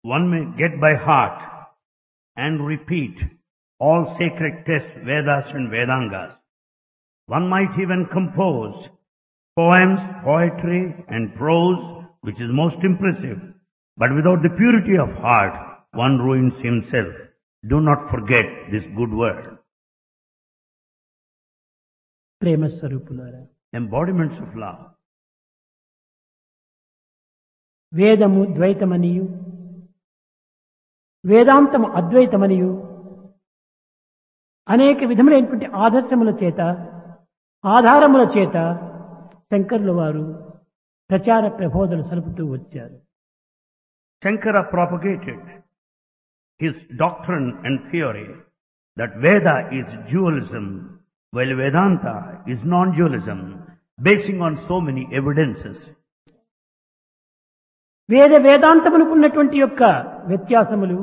One may get by heart and repeat all sacred texts, Vedas and Vedangas. One might even compose poems, poetry and prose, which is most impressive. But without the purity of heart, one ruins himself. Do not forget this good word. ప్రేమ స్వరూపులారా, Embodiments of love. వేదము ద్వైతమనియు వేదాంతము అద్వైతమనియు అనేక విధములైనటువంటి ఆదర్శముల చేత ఆధారముల చేత శంకరుల వారు ప్రచార ప్రబోధనలు సలుపుతూ వచ్చారు. Shankara propagated his doctrine and theory that Veda is dualism, while Vedanta is non-dualism, basing on so many evidences. వేదాంతములకు ఉన్నటువంటి యొక్క వ్యత్యాసములు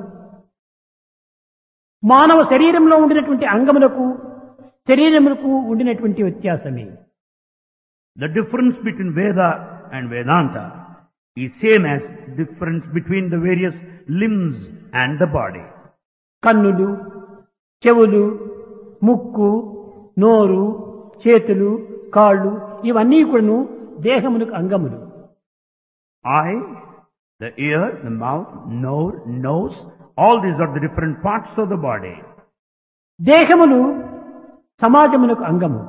మానవ శరీరంలో ఉండినటువంటి అంగములకు శరీరములకు ఉండినటువంటి వ్యత్యాసమే. The difference between Veda and Vedanta is same as difference between the various limbs and the body. కన్నులు, చెవులు, ముక్కు, నోరు, చేతులు, కాళ్ళు ఇవన్నీ కూడాను దేహమునకు అంగములు. Eye, the ear, the mouth, nose, all these are the different parts of the body. దేహములు సమాజమునకు అంగము.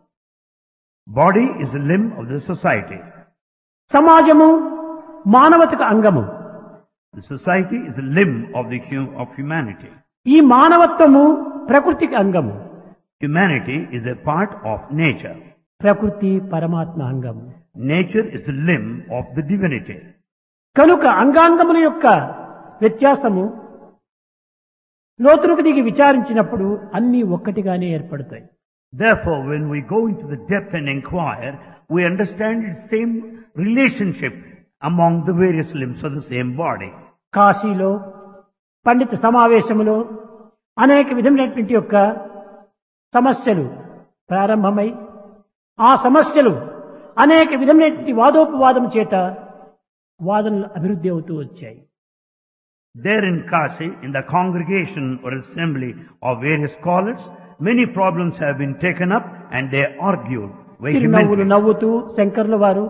Body is a limb of the society. సమాజము మానవతకు అంగము. The society is a limb of humanity. ఈ మానవత్వము ప్రకృతికి అంగము. Humanity is a part of nature. ప్రకృతి పరమాత్మ అంగము. Nature is the limb of the divinity. కనుక అంగాంగముల యొక్క వ్యత్యాసము లోతులకు దిగి విచారించినప్పుడు అన్నీ ఒక్కటిగానే ఏర్పడతాయి. Therefore, when we go into the depth and inquire, we understand its same relationship among the various limbs of the same body. కాశీలో పండిత సమావేశములో అనేక విధమైనటువంటి యొక్క సమస్యలు ప్రారంభమై ఆ సమస్యలు అనేక విధమైనటువంటి వాదోపవాదం చేత వాదనలు అభివృద్ధి అవుతూ వచ్చాయి. There in Kashi, in the congregation or assembly of various scholars, many problems have been taken up and they argued చిరునవ్వులు vehemently. నవ్వుతూ శంకరుల వారు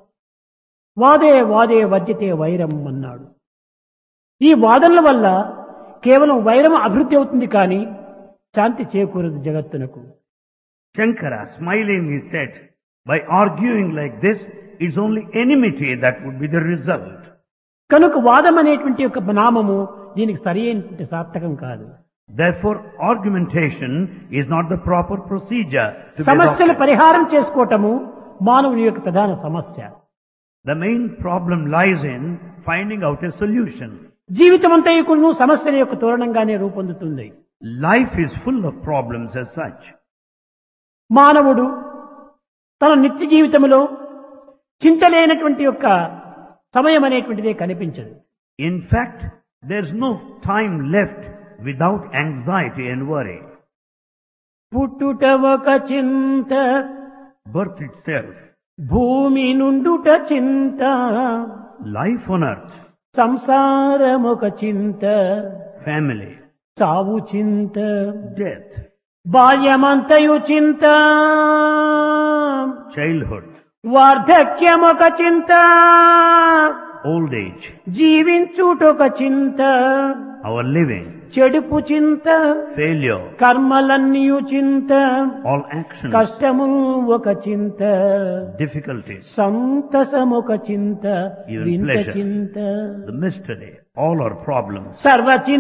వాదే వాదే వజ్యతే వైరం అన్నాడు. ఈ వాదనల వల్ల కేవలం వైరం అభివృద్ధి అవుతుంది కానీ శాంతి చేకూరదు జగత్తునకు. Shankara, smiling, he said, by arguing like this, it's only enmity that would be the result. కనుక వాదం అనేటువంటి యొక్క నామము దీనికి సరి అయినటువంటి సార్థకం కాదు. Therefore, argumentation is not the proper procedure to be సమస్యలు adopted. పరిహారం చేసుకోవటము మానవుని యొక్క ప్రధాన సమస్య. The main problem lies in finding out a solution. జీవితం అంతా కూడా సమస్యల యొక్క తోరణంగానే రూపొందుతుంది. Life is full of problems as such. మానవుడు తన నిత్య జీవితంలో చింతలేనటువంటి యొక్క సమయం అనేటువంటిదే కనిపించదు. In fact, there's no time left without anxiety and worry. పుట్టుట ఒక చింత, Birth itself, భూమి నుండుట చింత, life on earth, సంసారం ఒక చింత, family, చావు చింత, death, బాల్యమంతయు చింత, childhood, వార్ధక్యం ఒక చింత, old age, జీవించుటొక చింత, our living, చెడుపు చింత, failure, కర్మలన్నీయు చింత, all actions, కష్టము ఒక చింత, difficulties, సంతసమొక చింత, Even వింత pleasure. చింత, the mystery, all are problems. సర్వ